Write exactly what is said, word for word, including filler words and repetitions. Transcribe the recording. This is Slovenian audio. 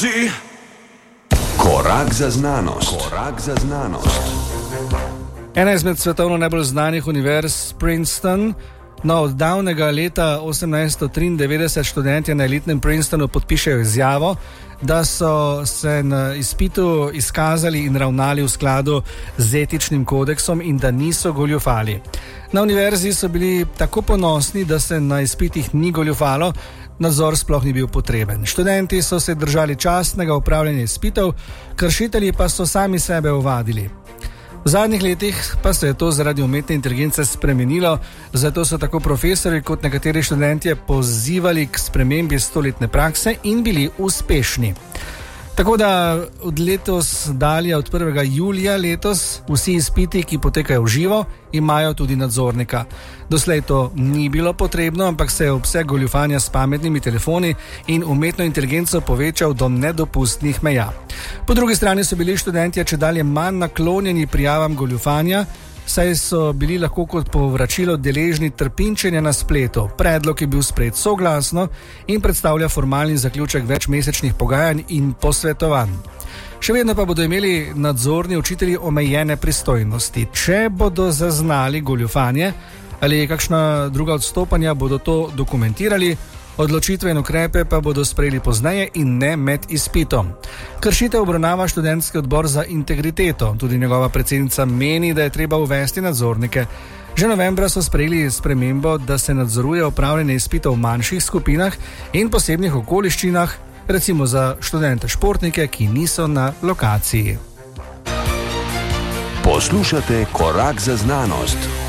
skozi. Korak za znanost. Korak za znanost. Ena izmed svetovno najbolj znanih univerz, Princeton. No, od davnega leta osemnajststo triindevetdeset študentje na elitnem Princetonu podpišejo izjavo, da so se na izpitu izkazali in ravnali v skladu z etičnim kodeksom in da niso goljufali. Na univerzi so bili tako ponosni, da se na izpitih ni goljufalo, nadzor sploh ni bil potreben. Študenti so se držali častnega upravljanja izpitov, kršitelji pa so sami sebe ovadili. V zadnjih letih pa se je to zaradi umetne inteligence spremenilo, zato so tako profesori kot nekateri študentje pozivali k spremembi stoletne prakse in bili uspešni. Tako da od letos dalje, od prvega julija letos, vsi izpiti, ki potekajo v živo, imajo tudi nadzornika. Doslej to ni bilo potrebno, ampak se je obseg goljufanja s pametnimi telefoni in umetno inteligenco povečal do nedopustnih meja. Po drugi strani so bili študentje čedalje manj naklonjeni prijavam goljufanja, saj so bili lahko kot povračilo deležni trpinčenja na spletu. Predlog je bil sprejet soglasno in predstavlja formalni zaključek večmesečnih pogajanj in posvetovanj. Še vedno pa bodo imeli nadzorni učitelji omejene pristojnosti. Če bodo zaznali goljufanje ali kakšna druga odstopanja, bodo to dokumentirali, odločitve in ukrepe pa bodo sprejeli pozneje in ne med izpitom. Kršitev obravnava študentski odbor za integriteto. Tudi njegova predsednica meni, da je treba uvesti nadzornike. Že novembra so sprejeli spremembo, da se nadzoruje opravljanje izpitov v manjših skupinah in posebnih okoliščinah, recimo za študente športnike, ki niso na lokaciji. Poslušate Korak za znanost.